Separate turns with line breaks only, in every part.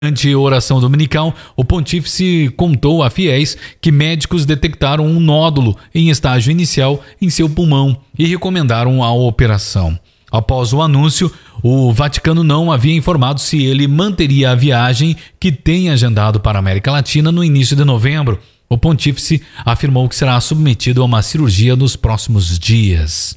Durante a oração dominical, o pontífice contou a fiéis que médicos detectaram um nódulo em estágio inicial em seu pulmão e recomendaram a operação. Após o anúncio, o Vaticano não havia informado se ele manteria a viagem que tem agendado para a América Latina no início de novembro. O pontífice afirmou que será submetido a uma cirurgia nos próximos dias.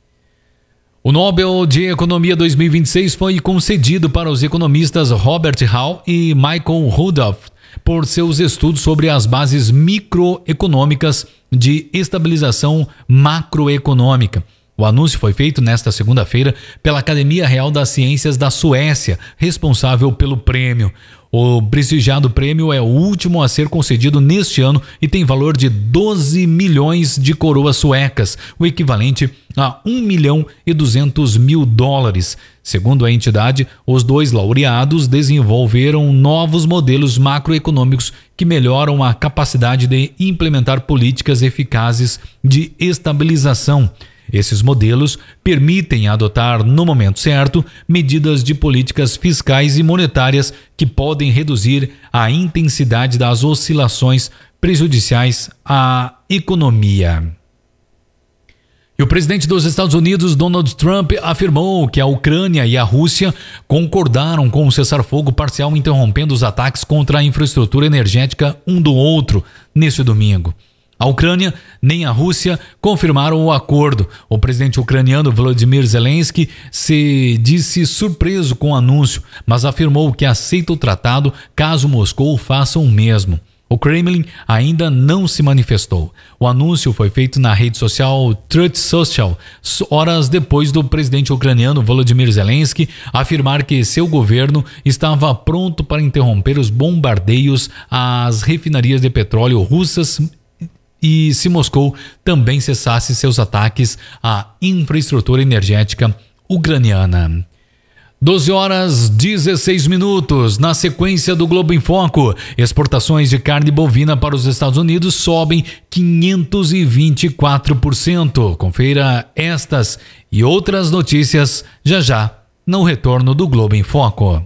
O Nobel de Economia 2026 foi concedido para os economistas Robert Hall e Michael Rudolph por seus estudos sobre as bases microeconômicas de estabilização macroeconômica. O anúncio foi feito nesta segunda-feira pela Academia Real das Ciências da Suécia, responsável pelo prêmio. O prestigiado prêmio é o último a ser concedido neste ano e tem valor de 12 milhões de coroas suecas, o equivalente a $1.2 milhão. Segundo a entidade, os dois laureados desenvolveram novos modelos macroeconômicos que melhoram a capacidade de implementar políticas eficazes de estabilização. Esses modelos permitem adotar, no momento certo, medidas de políticas fiscais e monetárias que podem reduzir a intensidade das oscilações prejudiciais à economia. E o presidente dos Estados Unidos, Donald Trump, afirmou que a Ucrânia e a Rússia concordaram com o cessar-fogo parcial interrompendo os ataques contra a infraestrutura energética um do outro neste domingo. A Ucrânia nem a Rússia confirmaram o acordo. O presidente ucraniano Volodymyr Zelensky se disse surpreso com o anúncio, mas afirmou que aceita o tratado caso Moscou faça o mesmo. O Kremlin ainda não se manifestou. O anúncio foi feito na rede social Truth Social, horas depois do presidente ucraniano Volodymyr Zelensky afirmar que seu governo estava pronto para interromper os bombardeios às refinarias de petróleo russas e se Moscou também cessasse seus ataques à infraestrutura energética ucraniana. 12h16. Na sequência do Globo em Foco, exportações de carne bovina para os Estados Unidos sobem 524%. Confira estas e outras notícias já no retorno do Globo em Foco.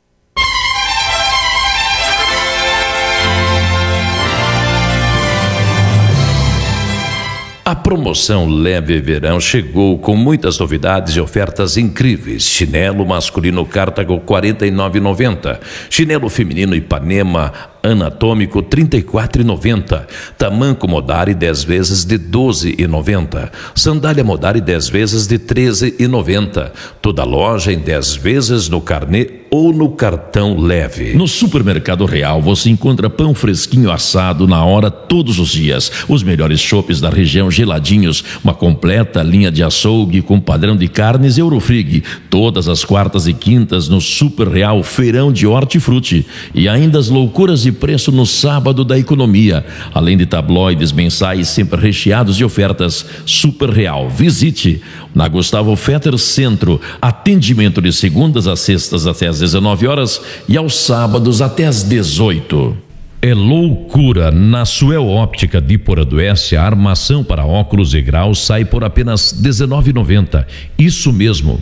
A promoção Leve Verão chegou com muitas novidades e ofertas incríveis. Chinelo masculino Cartago R$ 49,90. Chinelo feminino Ipanema anatômico R$ 34,90. Tamanco Modari 10 vezes de R$ 12,90. Sandália Modari 10 vezes de R$ 13,90. Toda loja em 10 vezes no carnê ou no cartão leve.
No Supermercado Real você encontra pão fresquinho assado na hora todos os dias. Os melhores chopes da região geladinhos. Uma completa linha de açougue com padrão de carnes Eurofrig. Todas as quartas e quintas no Super Real Feirão de Hortifruti. E ainda as loucuras de preço no sábado da economia. Além de tabloides mensais sempre recheados de ofertas. Super Real. Visite na Gustavo Fetter Centro. Atendimento de segundas a sextas até às 19 horas e aos sábados até às 18. É loucura! Na Suel Óptica de Iporanduense, a armação para óculos e graus sai por apenas R$19,90. Isso mesmo,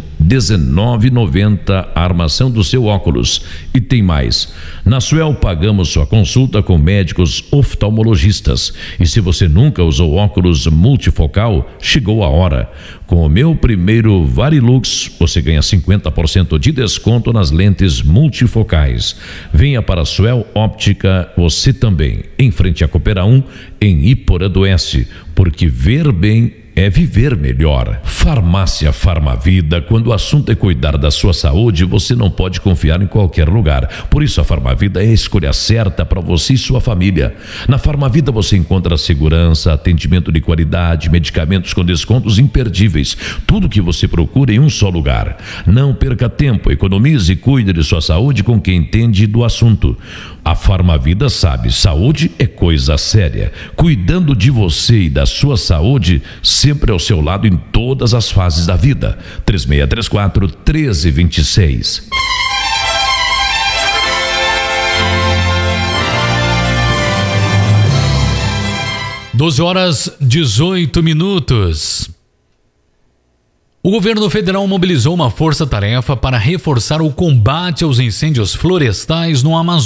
R$19,90 a armação do seu óculos. E tem mais. Na Suel pagamos sua consulta com médicos oftalmologistas. E se você nunca usou óculos multifocal, chegou a hora. Com o meu primeiro Varilux, você ganha 50% de desconto nas lentes multifocais. Venha para a Suel Óptica, você também, em frente à Coopera 1, em Iporanduense, porque ver bem é viver melhor. Farmácia Farmavida, quando o assunto é cuidar da sua saúde, você não pode confiar em qualquer lugar. Por isso a Farmavida é a escolha certa para você e sua família. Na Farmavida você encontra segurança, atendimento de qualidade, medicamentos com descontos imperdíveis. Tudo que você procura em um só lugar. Não perca tempo, economize e cuide de sua saúde com quem entende do assunto. A Farmavida sabe, saúde é coisa séria. Cuidando de você e da sua saúde, sempre ao seu lado em todas as fases da vida. 3634-1326.
12h18. O governo federal mobilizou uma força-tarefa para reforçar o combate aos incêndios florestais no Amazonas.